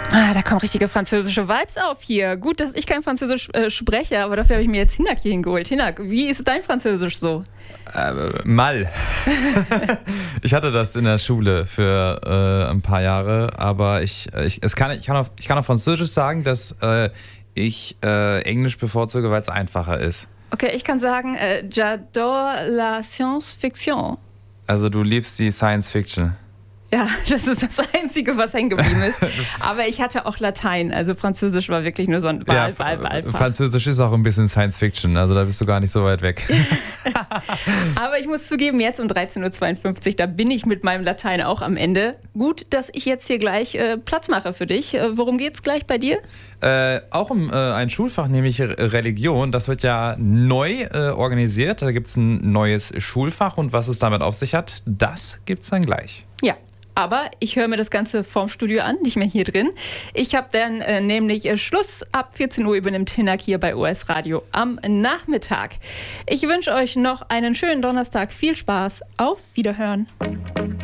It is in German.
Da kommen richtige französische Vibes auf hier. Gut, dass ich kein Französisch spreche, aber dafür habe ich mir jetzt Hinak hier hingeholt. Hinak, wie ist dein Französisch so? Mal. Ich hatte das in der Schule für ein paar Jahre, aber ich kann auf Französisch sagen, dass ich Englisch bevorzuge, weil es einfacher ist. Okay, ich kann sagen, j'adore la science-fiction. Also du liebst die Science Fiction. Ja, das ist das Einzige, was hängen geblieben ist. Aber ich hatte auch Latein, also Französisch war wirklich nur so ein Wahlfach. Französisch ist auch ein bisschen Science Fiction, also da bist du gar nicht so weit weg. Aber ich muss zugeben, jetzt um 13.52 Uhr, da bin ich mit meinem Latein auch am Ende. Gut, dass ich jetzt hier gleich Platz mache für dich. Worum geht's gleich bei dir? Auch um ein Schulfach, nämlich Religion. Das wird ja neu organisiert. Da gibt es ein neues Schulfach und was es damit auf sich hat, das gibt es dann gleich. Ja. Aber ich höre mir das Ganze vorm Studio an, nicht mehr hier drin. Ich habe dann nämlich Schluss. Ab 14 Uhr übernimmt Hinak hier bei OS Radio am Nachmittag. Ich wünsche euch noch einen schönen Donnerstag. Viel Spaß. Auf Wiederhören.